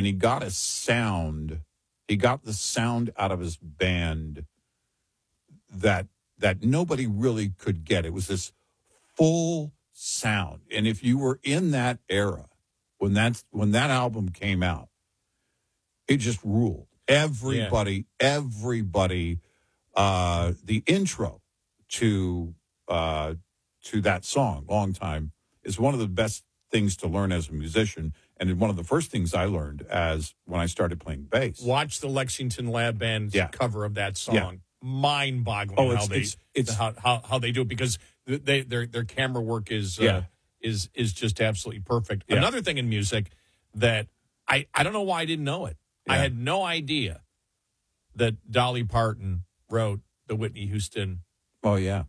and he got a sound. He got the sound out of his band that nobody really could get. It was this full sound. And if you were in that era, when that album came out, it just ruled. Everybody, the intro to that song, Long Time, is one of the best things to learn as a musician. And one of the first things I learned when I started playing bass. Watch the Lexington Lab Band's cover of that song. Yeah. Mind-boggling how they do it, because their camera work is just absolutely perfect. Yeah. Another thing in music that I don't know why I didn't know it. Yeah. I had no idea that Dolly Parton wrote the Whitney Houston hit.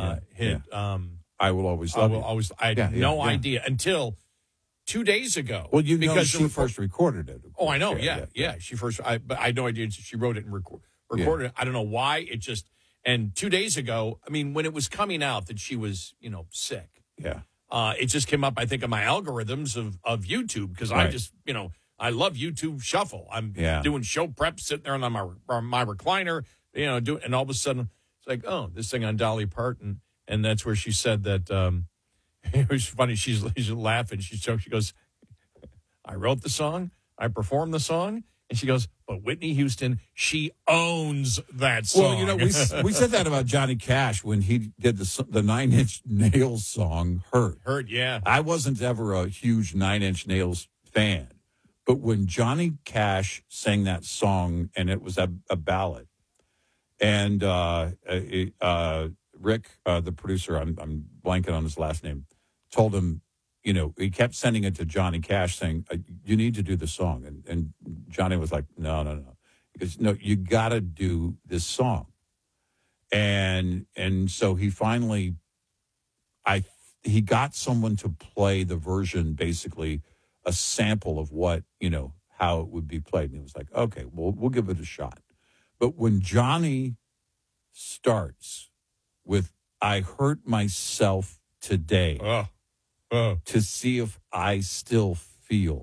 I Will Always Love You. I had no idea until 2 days ago. Well, because she first recorded it. Oh, I know. Yeah. She first. But I had no idea she wrote it and recorded it. I don't know why. It just. And 2 days ago, I mean, when it was coming out that she was, sick. Yeah. It just came up, I think, in my algorithms of YouTube, because I just, I love YouTube Shuffle. I'm doing show prep, sitting there on my recliner, and all of a sudden it's like, oh, this thing on Dolly Parton, and that's where she said that. It was funny. She's laughing. She goes, I wrote the song, I performed the song, and she goes, but Whitney Houston, she owns that song. Well, we said that about Johnny Cash when he did the Nine Inch Nails song, Hurt. Hurt, yeah. I wasn't ever a huge Nine Inch Nails fan, but when Johnny Cash sang that song, and it was a ballad, and Rick, the producer, I'm blanking on his last name, told him, he kept sending it to Johnny Cash saying, you need to do the song. And Johnny was like, no. He goes, no, you got to do this song. And so he finally, he got someone to play the version, basically a sample of what, how it would be played. And he was like, okay, we'll give it a shot. But when Johnny starts with, I hurt myself today to see if I still feel.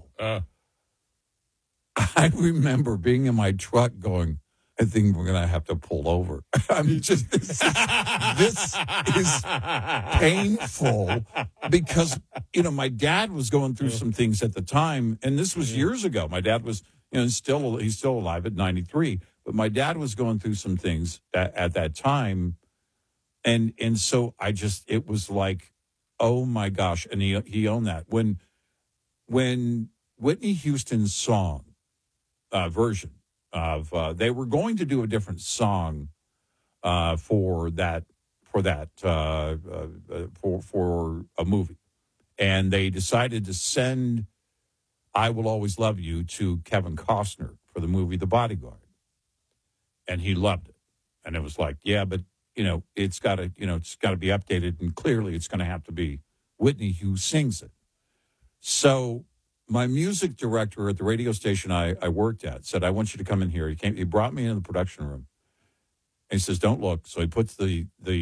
I remember being in my truck going, I think we're going to have to pull over. I'm just, this is painful because, my dad was going through some things at the time, and this was years ago. My dad was, he's still alive at 93, but my dad was going through some things at that time. And so it was like, oh my gosh. And he owned that. When Whitney Houston's song version of, they were going to do a different song for a movie. And they decided to send I Will Always Love You to Kevin Costner for the movie The Bodyguard. And he loved it. And it was like, yeah, but it's got to be updated, and clearly it's going to have to be Whitney who sings it. So my music director at the radio station I worked at said, I want you to come in here. He brought me into the production room, and he says, don't look. So he puts the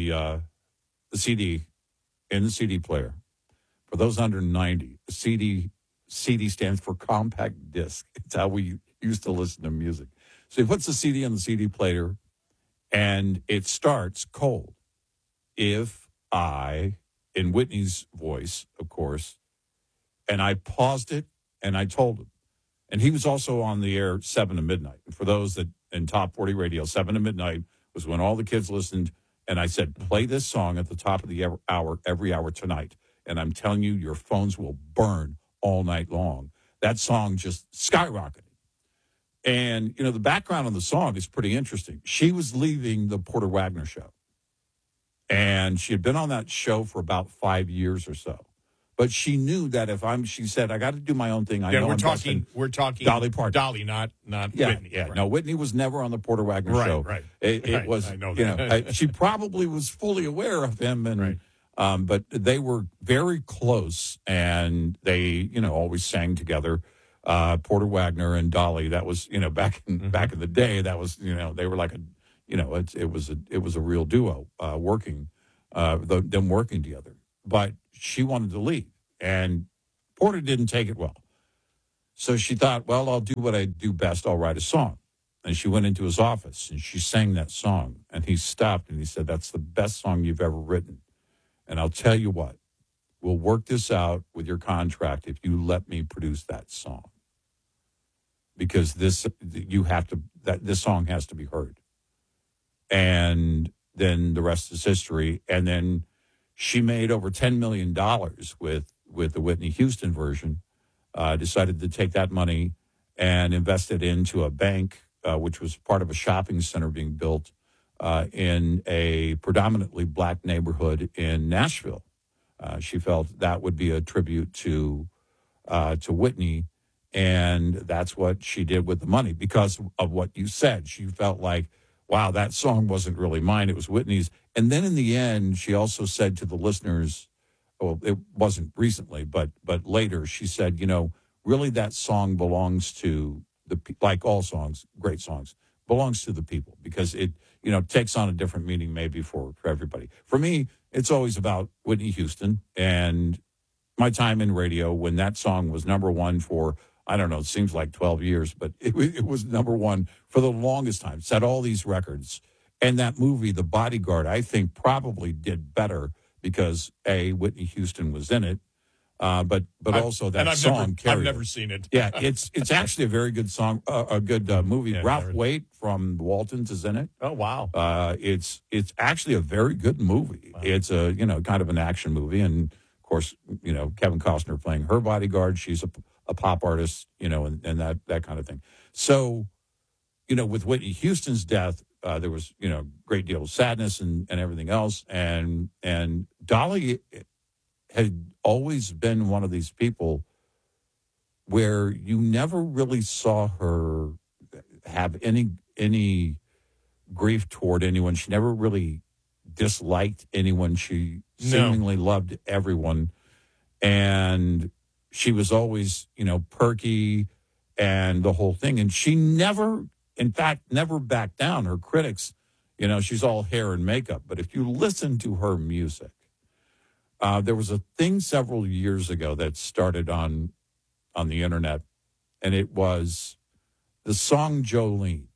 CD in the CD player. For those under 90, CD stands for compact disc. It's how we used to listen to music. So he puts the CD on the CD player, and it starts cold. If I, in Whitney's voice, of course, and I paused it, and I told him. And he was also on the air 7 to midnight. And for those that in Top 40 Radio, 7 to midnight was when all the kids listened. And I said, play this song at the top of the hour, every hour tonight. And I'm telling you, your phones will burn all night long. That song just skyrocketed. And, the background on the song is pretty interesting. She was leaving the Porter Wagner show. And she had been on that show for about 5 years or so. But she knew that she said, I got to do my own thing. We're talking Dolly Parton. Dolly, not Whitney. Yeah, right. No, Whitney was never on the Porter Wagner show. Right. It was, I know that. She probably was fully aware of him. And, right. But they were very close, and they, always sang together. Porter Wagner and Dolly. That was, back in the day. That was, they were like it was a real duo working, them working together. But she wanted to leave, and Porter didn't take it well. So she thought, well, I'll do what I do best. I'll write a song. And she went into his office and she sang that song. And he stopped and he said, that's the best song you've ever written. And I'll tell you what, we'll work this out with your contract if you let me produce that song. Because this song has to be heard. And then the rest is history. And then she made over $10 million with the Whitney Houston version, decided to take that money and invest it into a bank, which was part of a shopping center being built in a predominantly black neighborhood in Nashville. She felt that would be a tribute to Whitney, and that's what she did with the money because of what you said. She felt like, wow, that song wasn't really mine, it was Whitney's. And then in the end, she also said to the listeners, well, it wasn't recently, but later, she said, really that song belongs to like all songs, great songs, belongs to the people because it, takes on a different meaning maybe for everybody. For me, it's always about Whitney Houston and my time in radio when that song was number one for, I don't know, it seems like 12 years, but it was number one for the longest time, set all these records. And that movie, The Bodyguard, I think probably did better because, A, Whitney Houston was in it, but also that song carried. I've never seen it. Yeah, it's actually a very good song, a good movie. Yeah, Ralph Waite from the Waltons is in it. Oh, wow. It's actually a very good movie. Wow. It's a, kind of an action movie. And, of course, Kevin Costner playing her bodyguard. She's a pop artist, and that kind of thing. So, with Whitney Houston's death, there was, great deal of sadness and everything else. And Dolly had always been one of these people where you never really saw her have any grief toward anyone. She never really disliked anyone. She seemingly loved everyone. And she was always, perky and the whole thing. And she never backed down. Her critics, she's all hair and makeup. But if you listen to her music, there was a thing several years ago that started on the internet, and it was the song Jolene.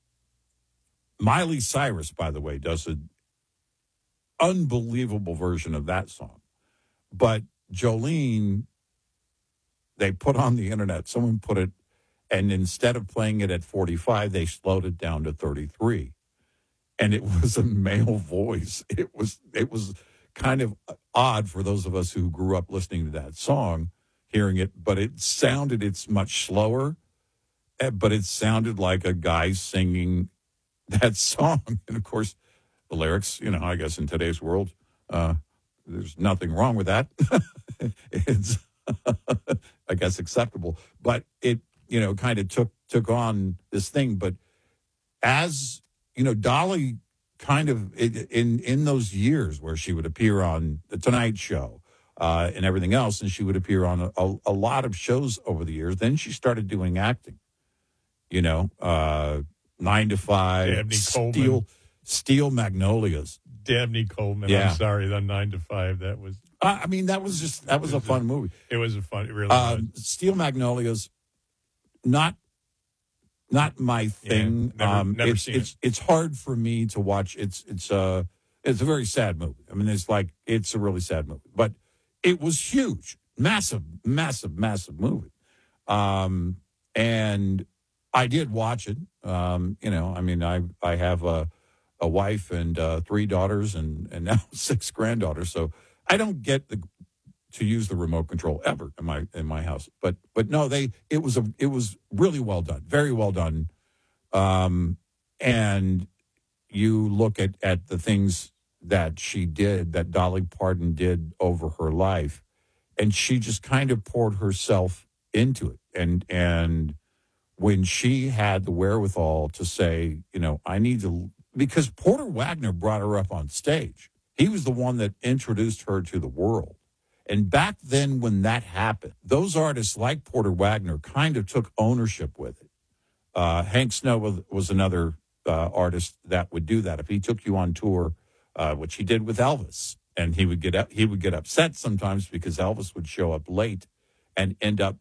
Miley Cyrus, by the way, does an unbelievable version of that song. But Jolene, they put on the internet, someone put it, and instead of playing it at 45, they slowed it down to 33. And it was a male voice. It was kind of odd for those of us who grew up listening to that song, hearing it, but it's much slower, but it sounded like a guy singing that song. And of course, the lyrics, I guess in today's world, there's nothing wrong with that. It's, I guess, acceptable, but it, kind of took on this thing. But as, Dolly kind of in those years where she would appear on The Tonight Show and everything else, and she would appear on a lot of shows over the years. Then she started doing acting, 9 to 5, Dabney Coleman. Steel Magnolias. Dabney Coleman. Yeah. I'm sorry, the 9 to 5. That was. That was a fun movie. It was it really was. Steel Magnolias, not my thing. Yeah, never seen it. It's hard for me to watch. It's a very sad movie. I mean, it's a really sad movie, but it was huge, massive movie. And I did watch it. I have a wife and 3 daughters and now 6 granddaughters, so I don't get to use the remote control ever in my house. But no, it was really well done, very well done. And you look at the things that she did, that Dolly Parton did over her life, and she just kind of poured herself into it. And when she had the wherewithal to say, I need to, because Porter Wagner brought her up on stage. He was the one that introduced her to the world. And back then when that happened, those artists like Porter Wagner kind of took ownership with it. Hank Snow was another artist that would do that. If he took you on tour, which he did with Elvis, and he would get upset sometimes because Elvis would show up late and end up,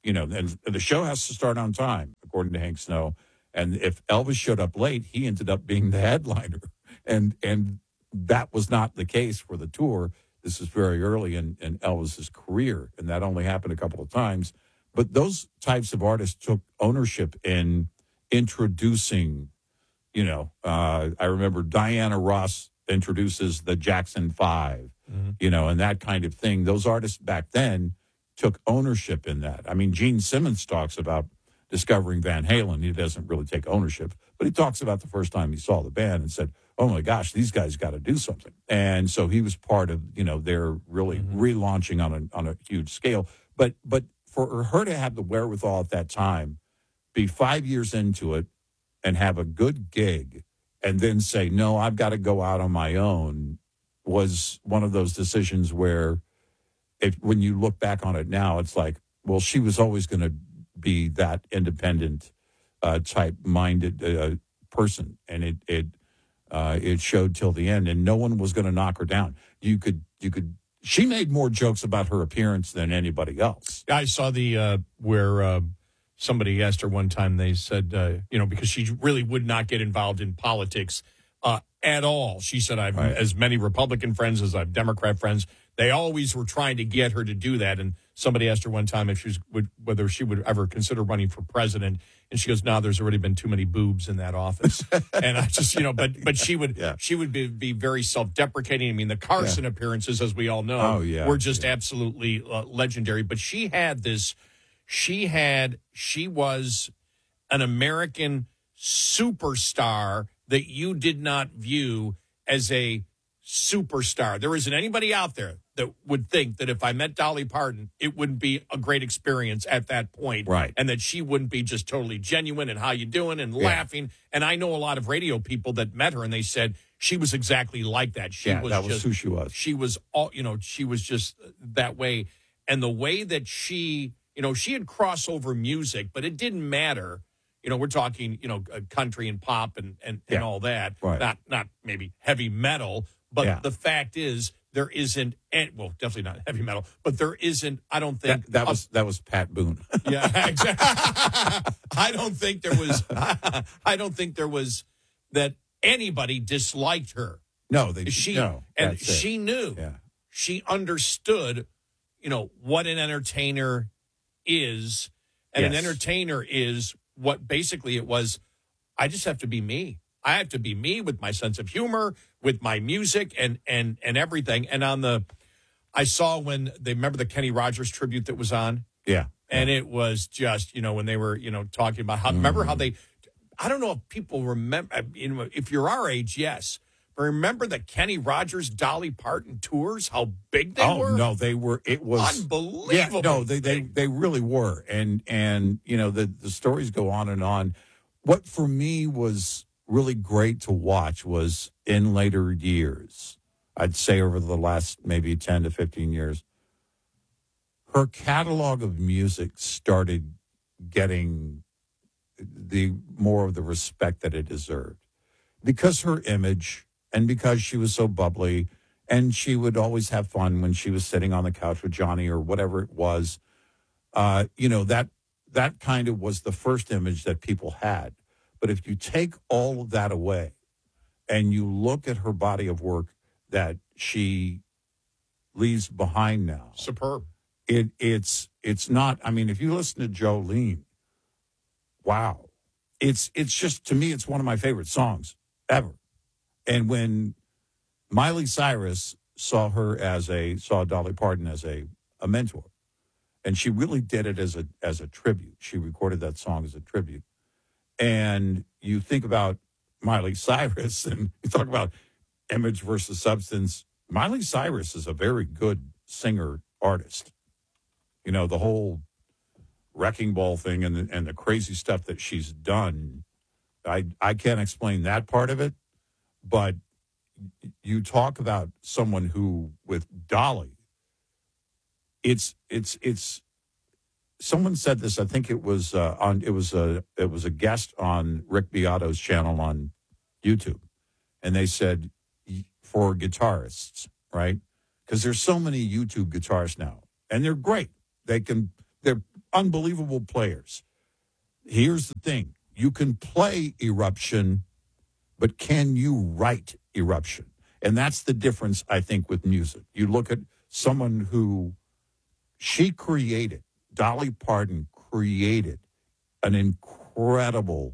and the show has to start on time, according to Hank Snow. And if Elvis showed up late, he ended up being the headliner. And that was not the case for the tour. This is very early in Elvis's career, and that only happened a couple of times. But those types of artists took ownership in introducing, I remember Diana Ross introduces the Jackson 5, and that kind of thing. Those artists back then took ownership in that. I mean, Gene Simmons talks about discovering Van Halen. He doesn't really take ownership, but he talks about the first time he saw the band and said, oh my gosh, these guys got to do something. And so he was part of, their really relaunching on a huge scale. But for her to have the wherewithal at that time, be 5 years into it and have a good gig and then say, no, I've got to go out on my own, was one of those decisions where when you look back on it now, it's like, well, she was always going to be that independent type-minded person, and it showed till the end, and no one was going to knock her down. You could. She made more jokes about her appearance than anybody else. I saw the where somebody asked her one time. They said, because she really would not get involved in politics at all. She said, I've as many Republican friends as I've Democrat friends. They always were trying to get her to do that. And somebody asked her one time if whether she would ever consider running for president. And she goes, no, there's already been too many boobs in that office. And I just, but she would be very self-deprecating. I mean, the Carson appearances, as we all know, were just absolutely legendary. But she was an American superstar that you did not view as a superstar. There isn't anybody out there that would think that if I met Dolly Parton, it wouldn't be a great experience at that point. Right. And that she wouldn't be just totally genuine and how you doing and laughing. And I know a lot of radio people that met her and they said she was exactly like that. That was who she was. She was she was just that way. And the way that she had crossover music, but it didn't matter. We're talking, country and pop and all that. Right. Not maybe heavy metal. But the fact is, there isn't, definitely not heavy metal, but there isn't, I don't think. That was Pat Boone. Yeah, exactly. I don't think there was that anybody disliked her. No, she knew. Yeah. She understood, what an entertainer is. And an entertainer is what basically it was. I just have to be me. I have to be me with my sense of humor, with my music and everything. And I saw when they remember the Kenny Rogers tribute that was on. Yeah. And it was just, when they were, talking about how, remember how I don't know if people remember, if you're our age, yes. But remember the Kenny Rogers, Dolly Parton tours, how big they were? Oh, no, they were, it was unbelievable. Yeah, no, they really were. And the stories go on and on. What for me was really great to watch was in later years, I'd say over the last maybe 10 to 15 years, her catalog of music started getting the more of the respect that it deserved because her image and because she was so bubbly and she would always have fun when she was sitting on the couch with Johnny or whatever it was. That kind of was the first image that people had. But if you take all of that away and you look at her body of work that she leaves behind now. Superb. It's not, I mean, if you listen to Jolene, wow. It's just, to me, it's one of my favorite songs ever. And when Miley Cyrus saw Dolly Parton as a mentor, and she really did it as a tribute. She recorded that song as a tribute. And you think about Miley Cyrus and you talk about image versus substance. Miley Cyrus is a very good singer artist. The whole Wrecking Ball thing and the crazy stuff that she's done. I can't explain that part of it, but you talk about someone who with Dolly, it's someone said this. I think it was it was a guest on Rick Beato's channel on YouTube, and they said for guitarists, right? Because there's so many YouTube guitarists now, and they're great. They're unbelievable players. Here's the thing. You can play Eruption, but can you write Eruption? And that's the difference, I think, with music. You look at someone who Dolly Parton created an incredible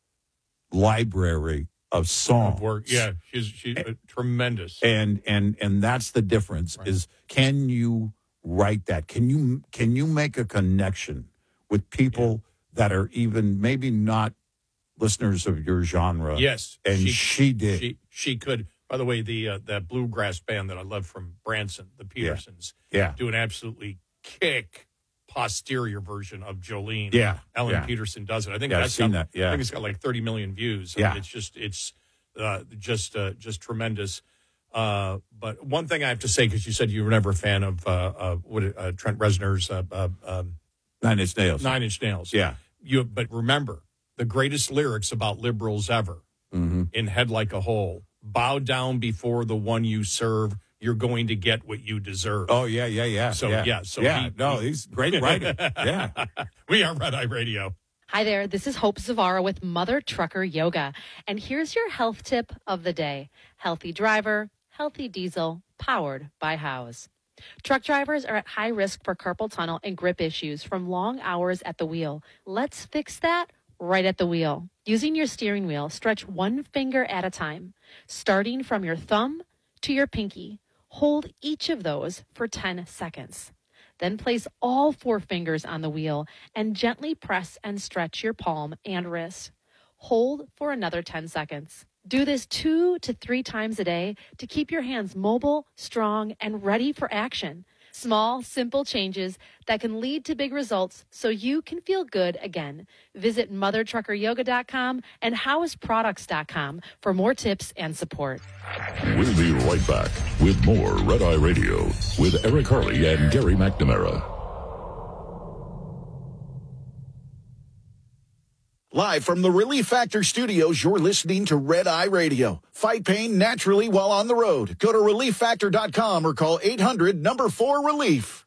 library of songs. Yeah, she's tremendous. And that's the difference, right? Is can you write that? Can you make a connection with people that are even maybe not listeners of your genre? Yes. And she did. She could. By the way, that bluegrass band that I love from Branson, the Petersons, do an absolutely kick posterior version of Jolene. Yeah. Ellen Peterson does it. I think I've seen that. Yeah. I think it's got like 30 million views. I mean, it's just tremendous. But one thing I have to say, because you said you were never a fan of Trent Reznor's Nine Inch Nails. Nine Inch Nails. Yeah. But remember, the greatest lyrics about liberals ever in Head Like a Hole. Bow down before the one you serve. You're going to get what you deserve. Oh, yeah. He's a great writer. Yeah. We are Red Eye Radio. Hi there, this is Hope Zavara with Mother Trucker Yoga. And here's your health tip of the day. Healthy driver, healthy diesel, powered by House. Truck drivers are at high risk for carpal tunnel and grip issues from long hours at the wheel. Let's fix that right at the wheel. Using your steering wheel, stretch one finger at a time, starting from your thumb to your pinky. Hold each of those for 10 seconds. Then place all 4 fingers on the wheel and gently press and stretch your palm and wrist. Hold for another 10 seconds. Do this 2 to 3 times a day to keep your hands mobile, strong, and ready for action. Small, simple changes that can lead to big results so you can feel good again. Visit mothertruckeryoga.com and houseproducts.com for more tips and support. We'll be right back with more Red Eye Radio with Eric Harley and Gary McNamara. Live from the Relief Factor Studios, you're listening to Red Eye Radio. Fight pain naturally while on the road. Go to ReliefFactor.com or call 800-4RELIEF.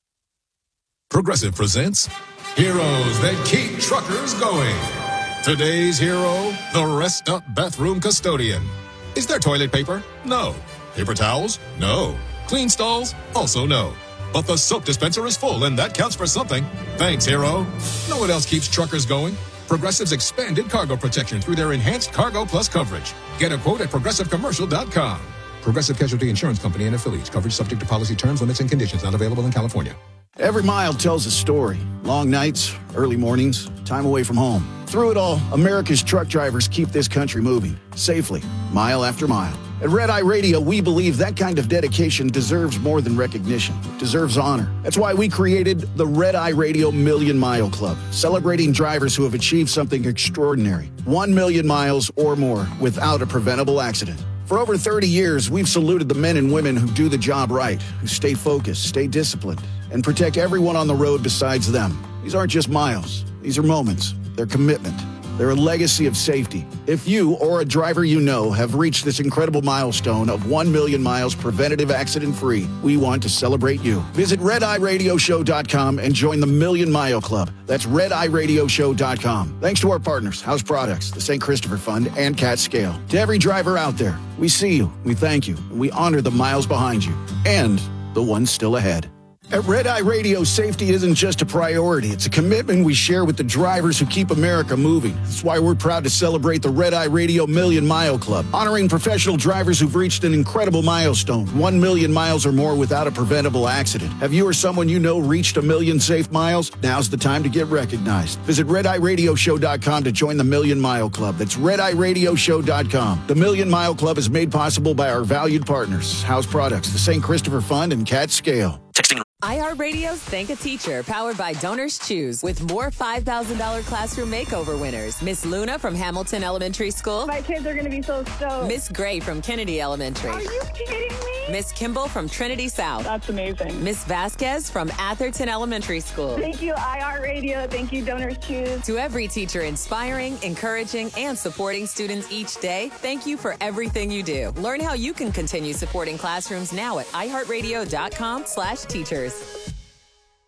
Progressive presents Heroes That Keep Truckers Going. Today's hero, the rest-up bathroom custodian. Is there toilet paper? No. Paper towels? No. Clean stalls? Also no. But the soap dispenser is full, and that counts for something. Thanks, hero. Know what else keeps truckers going? Progressive's expanded cargo protection through their enhanced Cargo Plus coverage. Get a quote at ProgressiveCommercial.com. Progressive Casualty Insurance Company and affiliates. Coverage subject to policy terms, limits, and conditions. Not available in California. Every mile tells a story. Long nights, early mornings, time away from home. Through it all, America's truck drivers keep this country moving, safely, mile after mile. At Red Eye Radio, we believe that kind of dedication deserves more than recognition. It deserves honor. That's why we created the Red Eye Radio Million Mile Club, celebrating drivers who have achieved something extraordinary. 1 million miles or more without a preventable accident. For over 30 years, we've saluted the men and women who do the job right, who stay focused, stay disciplined, and protect everyone on the road besides them. These aren't just miles. These are moments. They're commitment. They're a legacy of safety. If you or a driver you know have reached this incredible milestone of 1 million miles preventative accident-free, we want to celebrate you. Visit RedEyeRadioShow.com and join the Million Mile Club. That's RedEyeRadioShow.com. Thanks to our partners, House Products, the St. Christopher Fund, and Cat Scale. To every driver out there, we see you, we thank you, and we honor the miles behind you and the ones still ahead. At Red Eye Radio, safety isn't just a priority. It's a commitment we share with the drivers who keep America moving. That's why we're proud to celebrate the Red Eye Radio Million Mile Club, honoring professional drivers who've reached an incredible milestone, 1 million miles or more without a preventable accident. Have you or someone you know reached 1 million safe miles? Now's the time to get recognized. Visit RedEyeRadioShow.com to join the Million Mile Club. That's RedEyeRadioShow.com. The Million Mile Club is made possible by our valued partners, House Products, the St. Christopher Fund, and Cat Scale. iHeartRadio's Thank a Teacher, powered by Donors Choose, with more $5,000 classroom makeover winners. Miss Luna from Hamilton Elementary School. My kids are going to be so stoked. Miss Gray from Kennedy Elementary. Are you kidding me? Miss Kimball from Trinity South. That's amazing. Miss Vasquez from Atherton Elementary School. Thank you, iHeartRadio. Thank you, Donors Choose. To every teacher inspiring, encouraging, and supporting students each day, thank you for everything you do. Learn how you can continue supporting classrooms now at iHeartRadio.com/teachers.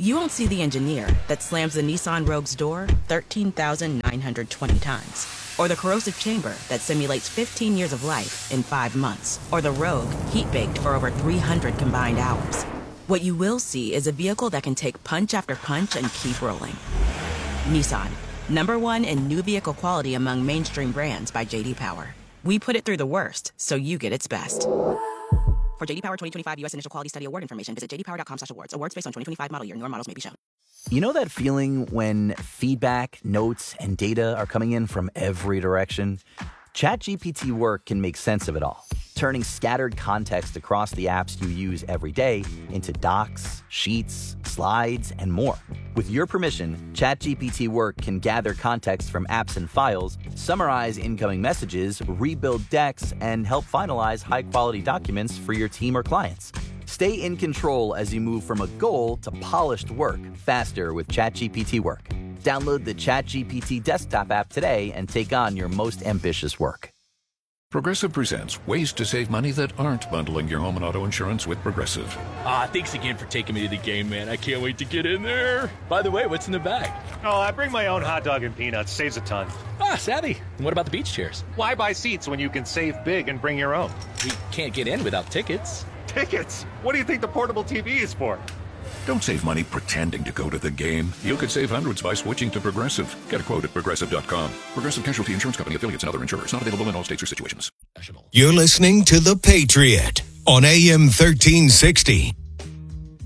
You won't see the engineer that slams the Nissan Rogue's door 13,920 times. Or the corrosive chamber that simulates 15 years of life in 5 months. Or the Rogue heat-baked for over 300 combined hours. What you will see is a vehicle that can take punch after punch and keep rolling. Nissan, #1 in new vehicle quality among mainstream brands by J.D. Power. We put it through the worst, so you get its best. For J.D. Power 2025 U.S. Initial Quality Study Award information, visit jdpower.com/awards. Awards based on 2025 model year. Newer models may be shown. You know that feeling when feedback, notes, and data are coming in from every direction? ChatGPT Work can make sense of it all, turning scattered context across the apps you use every day into docs, sheets, slides, and more. With your permission, ChatGPT Work can gather context from apps and files, summarize incoming messages, rebuild decks, and help finalize high-quality documents for your team or clients. Stay in control as you move from a goal to polished work faster with ChatGPT Work. Download the ChatGPT desktop app today and take on your most ambitious work. Progressive presents ways to save money that aren't bundling your home and auto insurance with Progressive. Thanks again for taking me to the game, man. I can't wait to get in there. By the way, what's in the bag? Oh, I bring my own hot dog and peanuts. Saves a ton. Savvy. And what about the beach chairs? Why buy seats when you can save big and bring your own? We can't get in without tickets. Tickets? What do you think the portable TV is for? Don't save money pretending to go to the game. You could save hundreds by switching to Progressive. Get a quote at Progressive.com. Progressive Casualty Insurance Company, affiliates, and other insurers. Not available in all states or situations. You're listening to The Patriot on AM 1360.